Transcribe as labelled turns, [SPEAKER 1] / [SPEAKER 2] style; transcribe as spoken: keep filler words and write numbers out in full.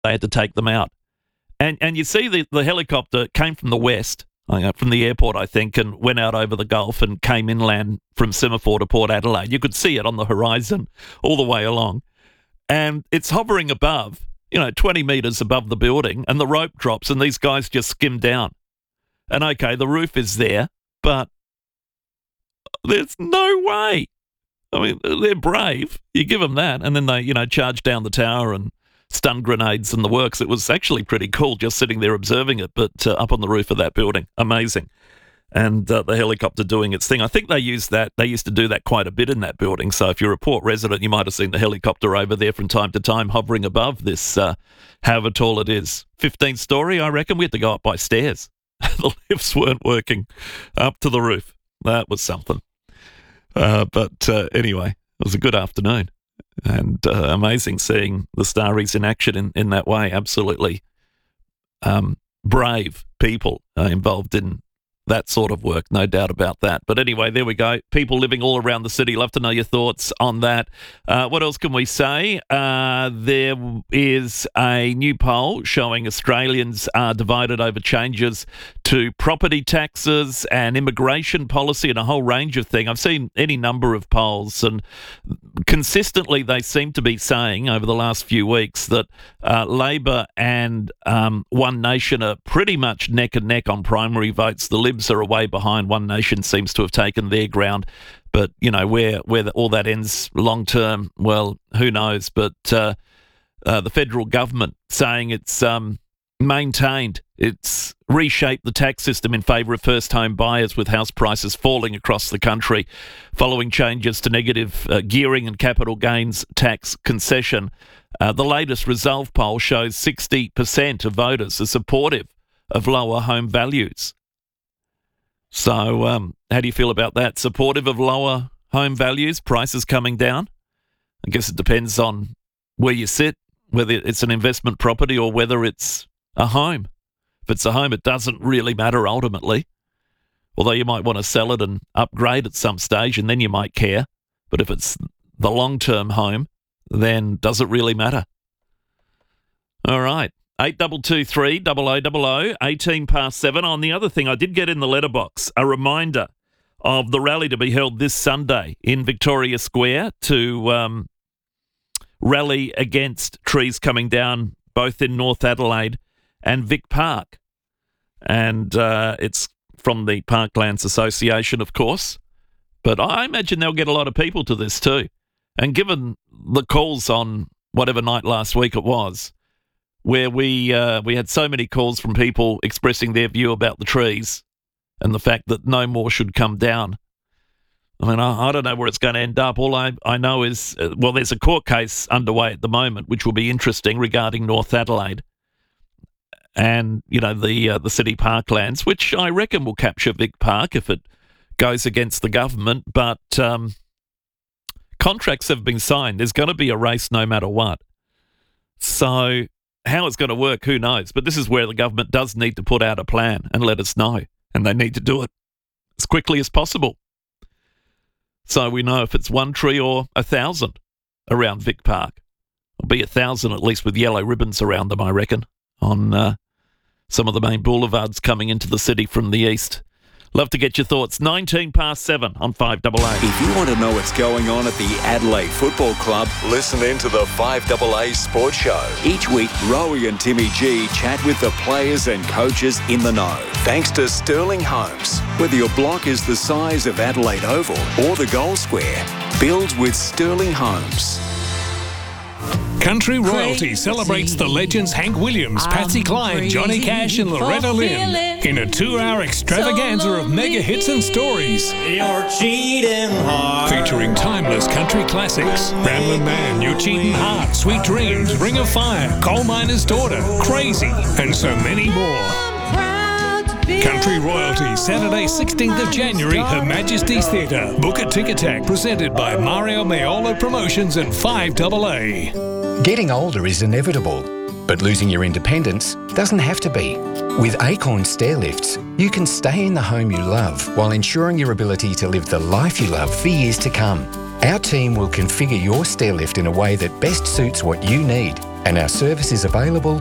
[SPEAKER 1] They had to take them out. And and you see the, the helicopter came from the west, uh, from the airport, I think, and went out over the Gulf and came inland from Semaphore to Port Adelaide. You could see it on the horizon all the way along. And it's hovering above, you know, twenty metres above the building, and the rope drops and these guys just skim down. And, okay, the roof is there, but there's no way. I mean, they're brave. You give them that, and then they, you know, charge down the tower and stun grenades and the works. It was actually pretty cool just sitting there observing it, but uh, up on the roof of that building. Amazing. And uh, the helicopter doing its thing. I think they used that. They used to do that quite a bit in that building. So if you're a Port resident, you might have seen the helicopter over there from time to time hovering above this, uh, however tall it is. fifteenth story, I reckon. We had to go up by stairs. The lifts weren't working up to the roof. That was something. Uh, but uh, anyway, it was a good afternoon. And uh, amazing seeing the Starries in action in, in that way. Absolutely um, brave people uh, involved in that sort of work, no doubt about that. But anyway, there we go. People living all around the city. Love to know your thoughts on that. Uh, what else can we say? Uh, there is a new poll showing Australians are divided over changes to property taxes and immigration policy and a whole range of things. I've seen any number of polls, and consistently they seem to be saying over the last few weeks that uh, Labor and um, One Nation are pretty much neck and neck on primary votes. The Libs are away behind. One Nation seems to have taken their ground. But, you know, where, where the, all that ends long term, well, who knows? But uh, uh, the federal government saying it's um, maintained, it's reshaped the tax system in favour of first-home buyers with house prices falling across the country following changes to negative uh, gearing and capital gains tax concession. Uh, the latest Resolve poll shows sixty percent of voters are supportive of lower home values. So um, how do you feel about that? Supportive of lower home values, prices coming down? I guess it depends on where you sit, whether it's an investment property or whether it's a home. If it's a home, it doesn't really matter ultimately, although you might want to sell it and upgrade at some stage and then you might care. But if it's the long-term home, then does it really matter? All right. eight two two three, double oh double oh, eighteen past seven. On the other thing, I did get in the letterbox a reminder of the rally to be held this Sunday in Victoria Square to um, rally against trees coming down both in North Adelaide and Vic Park. And uh, it's from the Parklands Association, of course. But I imagine they'll get a lot of people to this too. And given the calls on whatever night last week it was, where we uh, we had so many calls from people expressing their view about the trees and the fact that no more should come down. I mean, I, I don't know where it's going to end up. All I, I know is, uh, well, there's a court case underway at the moment, which will be interesting regarding North Adelaide and, you know, the uh, the city parklands, which I reckon will capture Vic Park if it goes against the government. But um, contracts have been signed. There's going to be a race no matter what. So how it's going to work, who knows? But this is where the government does need to put out a plan and let us know. And they need to do it as quickly as possible. So we know if it's one tree or a thousand around Vic Park. It'll be a thousand at least with yellow ribbons around them, I reckon, on uh, some of the main boulevards coming into the city from the east. Love to get your thoughts. nineteen past seven on five A A.
[SPEAKER 2] If you want to know what's going on at the Adelaide Football Club, listen in to the five A A Sports Show. Each week, Rowie and Timmy G chat with the players and coaches in the know. Thanks to Sterling Homes. Whether your block is the size of Adelaide Oval or the Gold Square, build with Sterling Homes.
[SPEAKER 3] Country Royalty celebrates the legends Hank Williams, Patsy Cline, Johnny Cash and Loretta Lynn in a two-hour extravaganza of mega hits and stories.
[SPEAKER 4] You're cheating hard.
[SPEAKER 3] Featuring timeless country classics, Ramblin' Man, You're Cheating Hard, Sweet Dreams, Ring of Fire, Coal Miner's Daughter, Crazy, and so many more. Country Royalty, Saturday sixteenth of January, Her Majesty's Theatre. Book a Ticket Tag, presented by Mario Maiola Promotions and five A A.
[SPEAKER 5] Getting older is inevitable, but losing your independence doesn't have to be. With Acorn Stair Lifts, you can stay in the home you love while ensuring your ability to live the life you love for years to come. Our team will configure your stair lift in a way that best suits what you need, and our service is available